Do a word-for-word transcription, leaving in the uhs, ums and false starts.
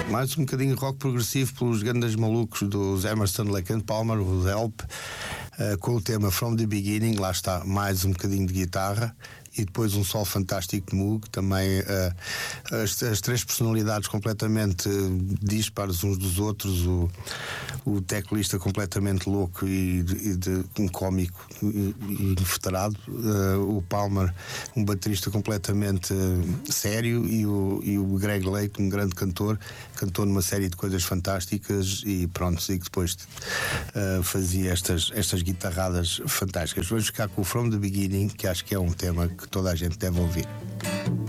mais um bocadinho rock progressivo pelos grandes malucos dos Emerson, Lake and Palmer, os Help, uh, com o tema From the Beginning. Lá está mais um bocadinho de guitarra e depois um solo fantástico de Moog. Também uh, as, as três personalidades completamente uh, dispares uns dos outros, o, o teclista completamente louco e, e de, um cómico e, e inveterado, uh, o Palmer, um baterista completamente uh, sério, e o, e o Greg Lake, um grande cantor, cantou numa série de coisas fantásticas e pronto, e que depois uh, fazia estas, estas guitarradas fantásticas. Vamos ficar com o From the Beginning, que acho que é um tema que toda a gente deve ouvir.